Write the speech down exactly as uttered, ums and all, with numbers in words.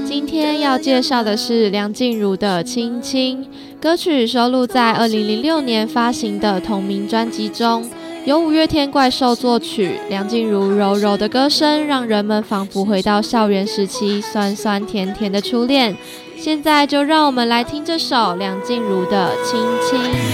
今天要介绍的是梁静茹的《亲亲》，歌曲收录在二零零六年发行的同名专辑中，由五月天怪兽作曲，梁静茹柔柔的歌声让人们仿佛回到校园时期酸酸甜甜的初恋。现在就让我们来听这首梁静茹的《亲亲》。